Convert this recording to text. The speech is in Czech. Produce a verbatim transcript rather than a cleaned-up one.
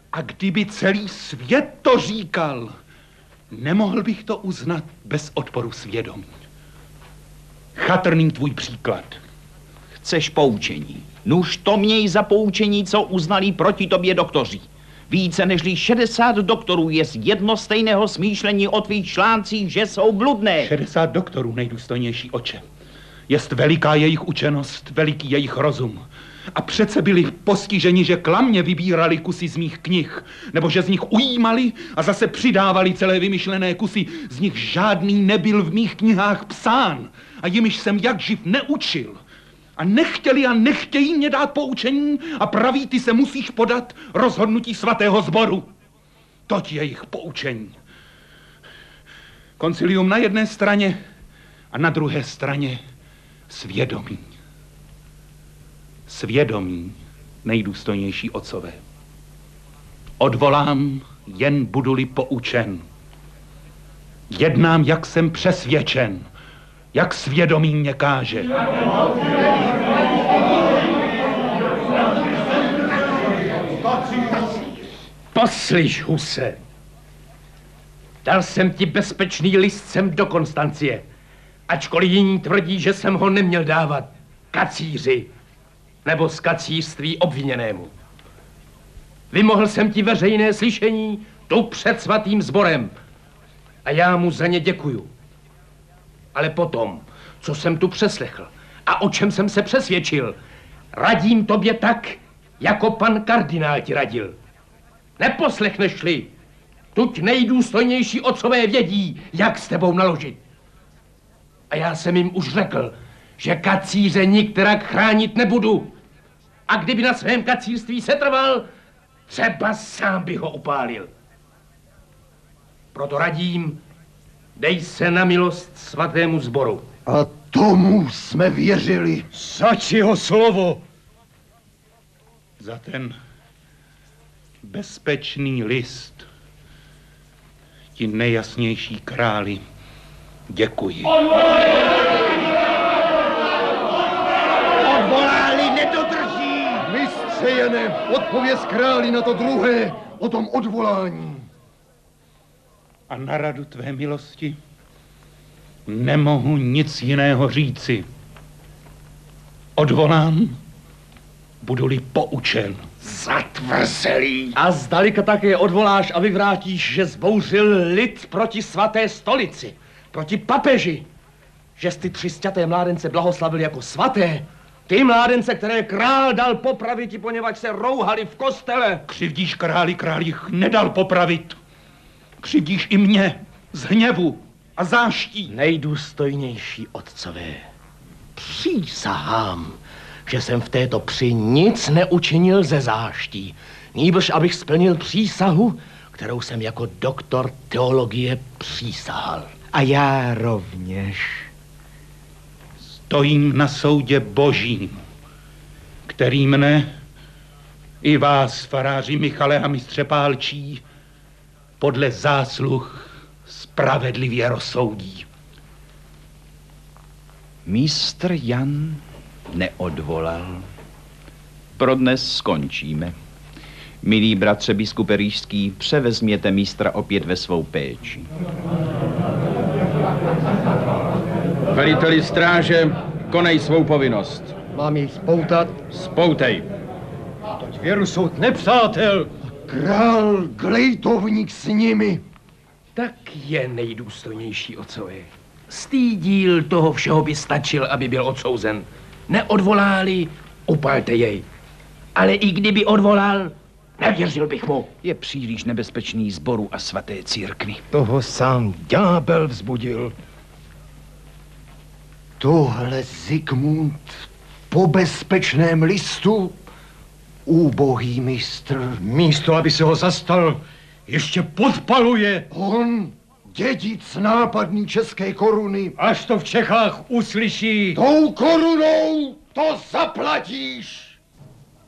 A kdyby celý svět to říkal, nemohl bych to uznat bez odporu svědomí. Chatrný tvůj příklad. Chceš poučení? Nuž to měj za poučení, co uznali proti tobě doktoři. Více nežli šedesát doktorů je z jednostejného smýšlení o tvých článcích, že jsou bludné. šedesát doktorů, nejdůstojnější oče. Jest veliká jejich učenost, veliký jejich rozum. A přece byli postiženi, že klamně vybírali kusy z mých knih, nebo že z nich ujímali a zase přidávali celé vymyšlené kusy, z nich žádný nebyl v mých knihách psán a jimiž jsem jak živ neučil. A nechtěli a nechtějí mě dát poučení a praví, ty se musíš podat rozhodnutí svatého sboru. Toť je jejich poučení. Koncilium na jedné straně a na druhé straně svědomí. Svědomí, nejdůstojnější otcové. Odvolám, jen budu-li poučen. Jednám, jak jsem přesvědčen, jak svědomí mě káže. Poslyš, Huse. Dal jsem ti bezpečný list sem do Konstancie, ačkoliv jiní tvrdí, že jsem ho neměl dávat kacíři nebo z kacířství obviněnému. Vymohl jsem ti veřejné slyšení tu před svatým sborem a já mu za ně děkuju. Ale potom, co jsem tu přeslechl a o čem jsem se přesvědčil, radím tobě tak, jako pan kardinál ti radil. Neposlechneš-li, tuď nejdůstojnější otcové vědí, jak s tebou naložit. A já jsem jim už řekl, že kacíře nikterak chránit nebudu. A kdyby na svém kacírství setrval, třeba sám bych ho upálil. Proto radím, dej se na milost svatému sboru. A tomu jsme věřili. Začiho slovo. Za ten bezpečný list ti nejjasnější králi děkuji. Odvolali nedodrží. Mistře Jane, odpověz králi na to druhé, o tom odvolání. A na radu tvé milosti nemohu nic jiného říci. Odvolám, budu-li poučen. Zatvrzelý. A zdaleka také odvoláš a vyvrátíš, že zbouřil lid proti svaté stolici, proti papeži, že jsi ty tři sťaté mládence blahoslavil jako svaté, ty mládence, které král dal popravit, poněvadž se rouhali v kostele. Křivdíš králi, král jich nedal popravit. Křivdíš i mě z hněvu a záští. Nejdůstojnější otcové, přísahám, že jsem v této při nic neučinil ze záští, nýbrž abych splnil přísahu, kterou jsem jako doktor teologie přísahal. A já rovněž. Stojím na soudě božím, který mne i vás, faráři Michale a mistře Pálčí, podle zásluh spravedlivě rozsoudí. Mistr Jan neodvolal. Pro dnes skončíme. Milí bratře biskupe Rýžský, převezměte mistra opět ve svou péči. Veliteli stráže, konej svou povinnost. Mám jej spoutat? Spoutej. Toť věru soud nepřátel. Král, glejtovník s nimi. Tak je nejdůstojnější otcové. Stýdíl toho všeho by stačil, aby byl odsouzen. Neodvoláli, upalte jej. Ale i kdyby odvolal, nevěřil bych mu. Je příliš nebezpečný sboru a svaté církvi. Toho sám ďábel vzbudil. Tohle Zikmund po bezpečném listu, úbohý mistr. Místo, aby se ho zastal, ještě podpaluje. On, dědic nápadný české koruny. Až to v Čechách uslyší. Tou korunou to zaplatíš.